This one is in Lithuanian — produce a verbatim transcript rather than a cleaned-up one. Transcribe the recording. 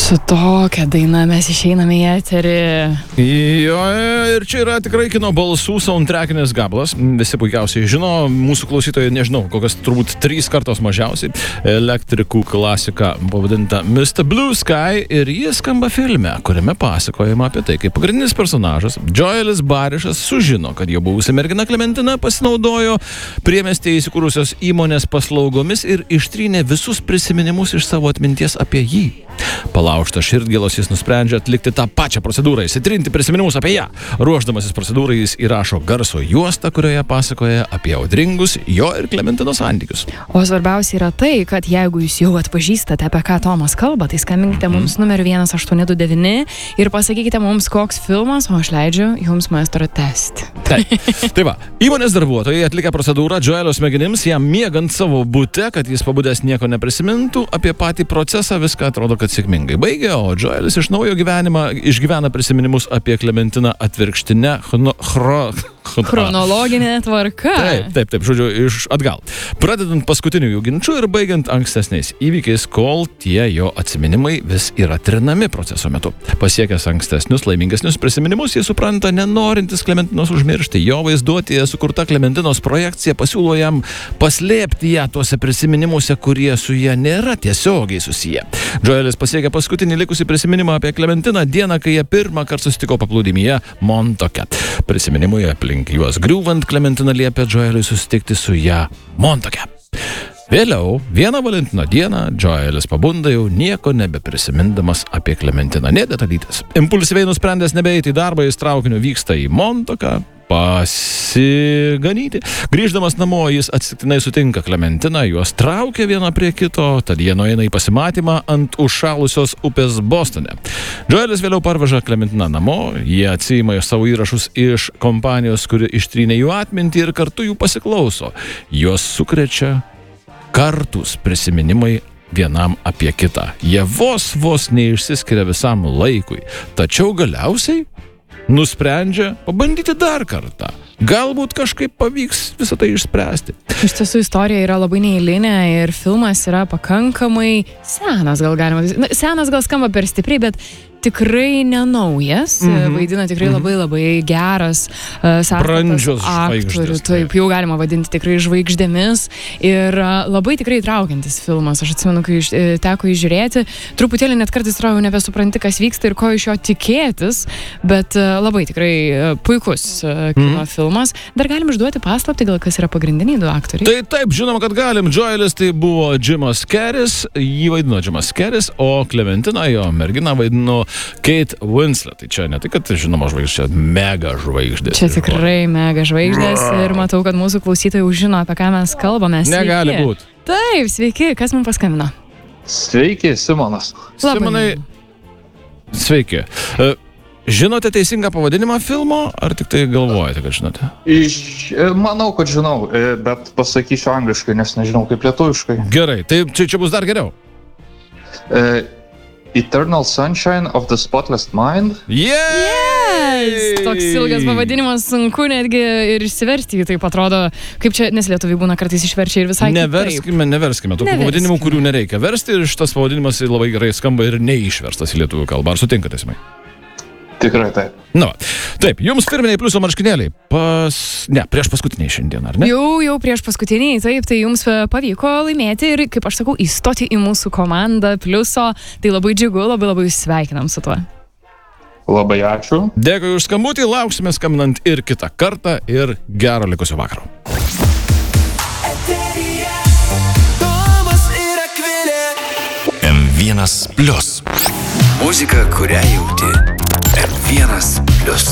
Su tokia daina mes išeiname į eterį. Jo, ir čia yra tikrai kino balsų soundtrackinis gabalas. Visi puikiausiai žino, mūsų klausytojai, nežinau, kokias turbūt trys kartos mažiausiai. Elektrikų klasika pavadinta mister Blue Sky ir jis skamba filme, kuriame pasakojama apie tai, kaip pagrindinis personažas Joelis Barišas sužino, kad jo buvusi mergina Klementina pasinaudojo priemiestyje įsikūrusios įmonės paslaugomis ir ištrynė visus prisiminimus iš savo atminties apie jį. Palaužtas širdgėlos jis nusprendžia atlikti tą pačią procedūrą, įsitrinti prisiminimus apie ją. Ruošdamasis procedūrai jis įrašo garso juostą, kurioje pasakoja apie audringus jo ir Klementinos santykius. O svarbiausia yra tai, kad jeigu jūs jau atpažįstate, apie ką Tomas kalba, tai skambinkite mm. mums numeriu vienas aštuoni du devyni ir pasakykite mums, koks filmas, o aš leidžiu jums maestro testi. Taip. Tai va, įmonės darbuotojai atlikę procedūrą Joelio smegenims, jam miegant savo bute, kad jis pabudęs nieko neprisimintų, apie patį procesą viską atrodo, kad sėkmingai baigė, o Joelis iš naujo gyvenimą išgyvena prisiminimus apie Klementiną atvirkštinę chno, chro, chronologinė tvarka. Taip, taip, taip, žodžiu, iš atgal. Pradedant paskutinių jų ginčių ir baigiant ankstesniais įvykiais, kol tie jo atsiminimai vis yra trinami proceso metu. Pasiekęs ankstesnius laimingesnius prisiminimus, jis supranta, nenorintis Klementinos užmiršti. Jo vaizduotėje sukurta Klementinos projekcija pasiūlo jam paslėpti ją tuose prisiminimuose, kurie su ją nėra tiesiogiai susiję. Joelis pasiekė paskutinį likusį prisiminimą apie Klementiną dieną, kai jie pirmą kartą susitiko paplūdimyje Montoke. Prisiminimui aplink juos griūvant, Klementina liepė Joeliui susitikti su ją Montoke. Vėliau, vieną Valentino dieną, Joelis pabunda jau nieko nebeprisimindamas apie Klementiną, nė detalytės. Impulsyviai nusprendęs nebeeiti į darbą, jis traukiniu vyksta į Montoką pasiganyti. Grįždamas namo, jis atsitiktinai sutinka Klementiną, juos traukia vieną prie kito, tad jie nueina į pasimatymą ant užšalusios upės Bostone. Joelis vėliau parveža Klementiną namo, jie atsiima savo įrašus iš kompanijos, kuri ištrynė jų atmintį ir kartu jų pasiklauso. Juos sukrečia kartus prisiminimai vienam apie kitą. Jie vos vos neišsiskiria visam laikui, tačiau galiausiai nusprendžia pabandyti dar kartą. Galbūt kažkaip pavyks visą tai išspręsti. Iš tiesų istorija yra labai neeilinė ir filmas yra pakankamai senas, gal galima. Na, senas gal skamba per stipriai, bet tikrai nenaujas, mm-hmm. vaidina tikrai mm-hmm. labai labai geras uh, brandžios aktorių, žvaigždės. Taip, jau galima vadinti tikrai žvaigždėmis ir uh, labai tikrai traukiantis filmas. Aš atsimenu, kai iš, teko įžiūrėti, truputėlį net kartais atrodo nebesupranti, kas vyksta ir ko iš jo tikėtis, bet uh, labai tikrai uh, puikus uh, kino mm. filmas. Dar galim išduoti paslaptį, gal kas yra pagrindiniai du aktoriai? Tai taip, žinoma, kad galim. Joelis tai buvo Jimas Carreys, jį vaidino Jimas Carreys, o Klementina, jo mergina, vaidino Kate Winslet. Tai čia ne tai, kad žinoma žvaigždė, mega žvaigždės. Čia tikrai mega žvaigždės ir matau, kad mūsų klausytojai jau žino, apie ką mes kalbame. Sveiki. Negali būti. Taip, sveiki. Kas mums paskambino? Sveiki, Simonas. Labai Simonai, sveiki. Žinote teisingą pavadinimą filmo, ar tik tai galvojate, kad žinote? Iš, manau, kad žinau, bet pasakysiu angliškai, nes nežinau kaip lietuviškai. Gerai, tai čia, čia bus dar geriau. Uh, Eternal Sunshine of the Spotless Mind. Yes! yes! Toks ilgas pavadinimas, sunku netgi ir išsiversti, taip atrodo, kaip čia, nes lietuviai būna kartais išverčia ir visai neverskime, kitaip. Neverskime, tokių pavadinimų, kurių nereikia versti, ir šitas pavadinimas labai gerai skamba ir neišverstas į lietuvių kalbą. Ar sutinkate, Simai? Tikrai taip. Na, taip, jums firminiai pliuso marškinėliai. Pas... Ne, prieš paskutiniai šiandien, ar ne? Jau, jau prieš paskutiniai, taip, tai jums pavyko laimėti ir, kaip aš sakau, įstoti į mūsų komandą pliuso. Tai labai džiugu, labai labai sveikinam su tuo. Labai ačiū. Dėkui už skambutį, lauksime skambinant ir kitą kartą ir gero likusio vakaro. M vienas plius. Muzika, kurią jauti. M vienas plius.